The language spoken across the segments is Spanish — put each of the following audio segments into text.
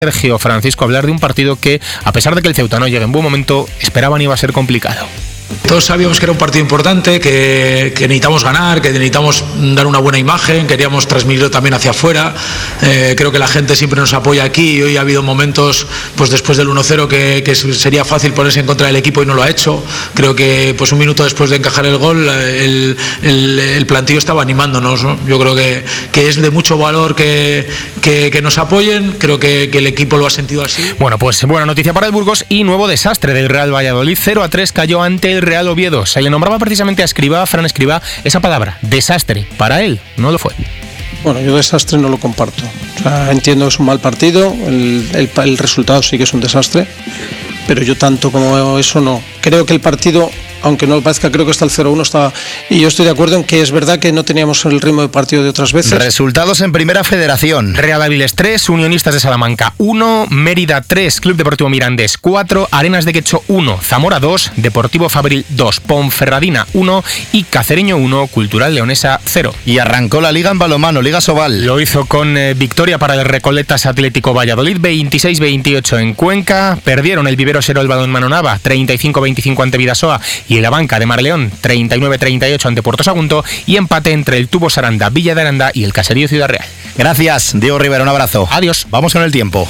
Sergio Francisco, hablar de un partido que, a pesar de que el Ceuta no llegue en buen momento, esperaban iba a ser complicado. Todos sabíamos que era un partido importante, que necesitamos ganar, que necesitamos dar una buena imagen, queríamos transmitirlo también hacia afuera. Creo que la gente siempre nos apoya aquí y hoy ha habido momentos, pues después del 1-0, que sería fácil ponerse en contra del equipo y no lo ha hecho. Creo que pues un minuto después de encajar el gol, el plantillo estaba animándonos, ¿no? Yo creo que es de mucho valor que nos apoyen. Creo que el equipo lo ha sentido así. Bueno, pues buena noticia para el Burgos y nuevo desastre del Real Valladolid. 0-3 cayó ante el Real Oviedo. Se le nombraba precisamente a Escribá, Fran Escribá, esa palabra, desastre. Para él no lo fue. Bueno, yo desastre no lo comparto. O sea, entiendo que es un mal partido, el resultado sí que es un desastre, pero yo tanto como eso no. Creo que el partido, aunque no lo parezca, creo que hasta el 0-1 y yo estoy de acuerdo en que es verdad que no teníamos el ritmo de partido de otras veces. Resultados en Primera Federación. Real Avilés 3, Unionistas de Salamanca 1, Mérida 3, Club Deportivo Mirandés 4, Arenas de Quecho 1, Zamora 2, Deportivo Fabril 2, Ponferradina 1 y Cacereño 1, Cultural Leonesa 0. Y arrancó la Liga en balonmano, Liga Sobal. Lo hizo con victoria para el Recoletas Atlético Valladolid, 26-28 en Cuenca. Perdieron el Vivero Sero el Balonmano Nava, 35-25 ante Vidasoa, y la banca de Marleón, 39-38 ante Puerto Sagunto, y empate entre el Tubos Aranda, Villa de Aranda y el Caserío Ciudad Real. Gracias, Diego Rivera, un abrazo. Adiós. Vamos con el tiempo.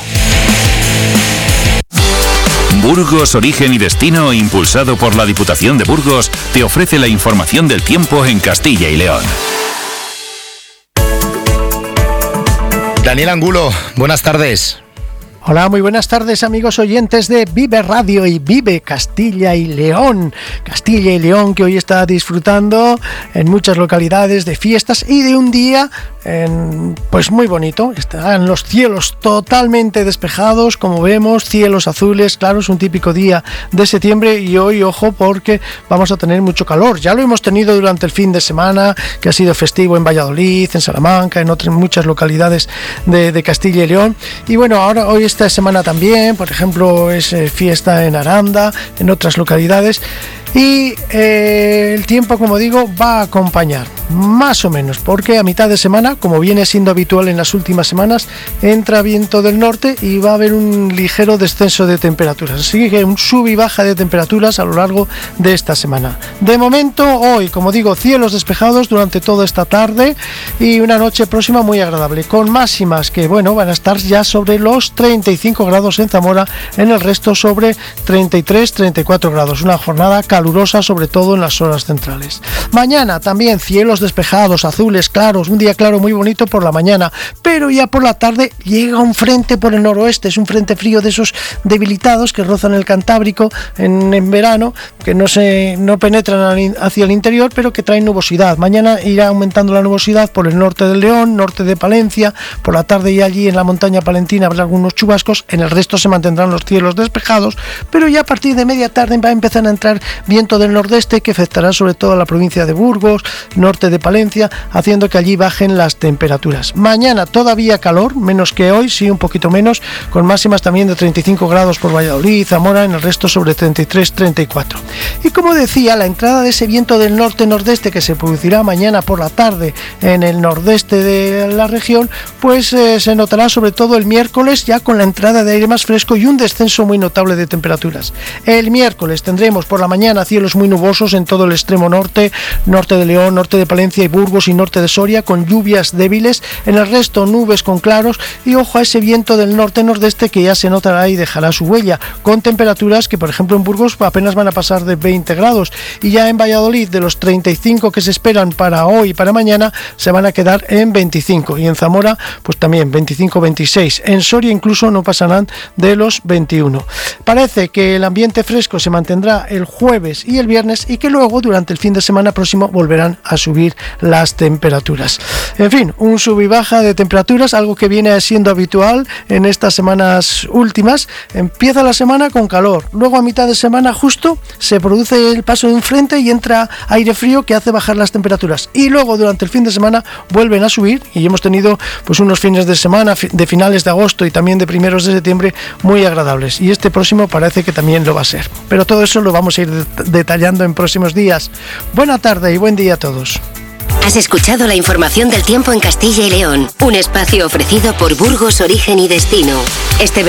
Burgos, Origen y Destino, impulsado por la Diputación de Burgos, te ofrece la información del tiempo en Castilla y León. Daniel Angulo, buenas tardes. Hola, muy buenas tardes, amigos oyentes de Vive Radio y Vive Castilla y León. Castilla y León, que hoy está disfrutando en muchas localidades de fiestas y de un día pues muy bonito. Están los cielos totalmente despejados, como vemos, cielos azules, claro, es un típico día de septiembre y hoy, ojo, porque vamos a tener mucho calor. Ya lo hemos tenido durante el fin de semana, que ha sido festivo en Valladolid, en Salamanca, en muchas localidades de Castilla y León. Y bueno, ahora hoy esta semana también, por ejemplo, es fiesta en Aranda, en otras localidades. Y el tiempo, como digo, va a acompañar, más o menos, porque a mitad de semana, como viene siendo habitual en las últimas semanas, entra viento del norte y va a haber un ligero descenso de temperaturas. Así que un sub y baja de temperaturas a lo largo de esta semana. De momento, hoy, como digo, cielos despejados durante toda esta tarde y una noche próxima muy agradable, con máximas que, bueno, van a estar ya sobre los 35 grados en Zamora, en el resto sobre 33-34 grados. Una jornada calurosa, sobre todo en las horas centrales. Mañana también cielos despejados, azules claros, un día claro muy bonito por la mañana, pero ya por la tarde llega un frente por el noroeste, es un frente frío de esos debilitados que rozan el Cantábrico en verano, que no penetran hacia el interior, pero que traen nubosidad. Mañana irá aumentando la nubosidad por el norte del León, norte de Palencia, por la tarde y allí en la montaña palentina habrá algunos chubascos, en el resto se mantendrán los cielos despejados, pero ya a partir de media tarde va a empezar a entrar viento del nordeste que afectará sobre todo a la provincia de Burgos, norte de Palencia, haciendo que allí bajen las temperaturas. Mañana todavía calor, menos que hoy, sí, un poquito menos, con máximas también de 35 grados por Valladolid, Zamora, en el resto sobre 33-34. Y como decía, la entrada de ese viento del norte-nordeste que se producirá mañana por la tarde en el nordeste de la región, pues se notará sobre todo el miércoles, ya con la entrada de aire más fresco y un descenso muy notable de temperaturas. El miércoles tendremos por la mañana cielos muy nubosos en todo el extremo norte, norte de León, norte de Palencia y Burgos y norte de Soria, con lluvias débiles. En el resto nubes con claros y ojo a ese viento del norte-nordeste que ya se notará y dejará su huella, con temperaturas que por ejemplo en Burgos apenas van a pasar de 20 grados y ya en Valladolid de los 35 que se esperan para hoy y para mañana se van a quedar en 25 y en Zamora pues también 25-26. En Soria incluso no pasarán de los 21. Parece que el ambiente fresco se mantendrá el jueves y el viernes y que luego durante el fin de semana próximo volverán a subir las temperaturas. En fin, un sub y baja de temperaturas, algo que viene siendo habitual en estas semanas últimas. Empieza la semana con calor, luego a mitad de semana justo se produce el paso de un frente y entra aire frío que hace bajar las temperaturas y luego durante el fin de semana vuelven a subir y hemos tenido pues unos fines de semana de finales de agosto y también de primeros de septiembre muy agradables y este próximo parece que también lo va a ser, pero todo eso lo vamos a ir detallando en próximos días. Buena tarde y buen día a todos. Has escuchado la información del tiempo en Castilla y León, un espacio ofrecido por Burgos Origen y Destino. Este